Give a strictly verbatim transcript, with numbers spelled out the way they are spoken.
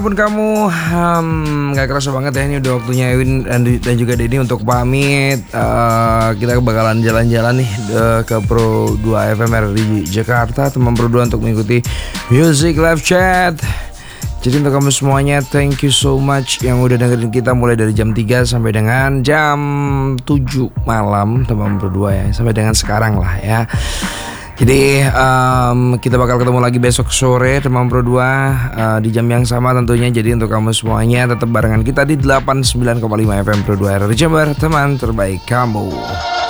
Pun kamu hmm, gak kerasa banget ya, ini udah waktunya Ewin dan, dan juga Denny untuk pamit. uh, Kita bakalan jalan-jalan nih uh, ke Pro dua F M R di Jakarta, teman Pro dua, untuk mengikuti Music Live Chat. Jadi untuk kamu semuanya, thank you so much yang udah dengerin kita mulai dari jam tiga sampai dengan jam tujuh malam, teman Pro dua ya, sampai dengan sekarang lah ya. Jadi um, kita bakal ketemu lagi besok sore teman Pro dua uh, di jam yang sama tentunya. Jadi untuk kamu semuanya tetap barengan kita di delapan puluh sembilan koma lima F M Pro dua R R Jember, teman terbaik kamu.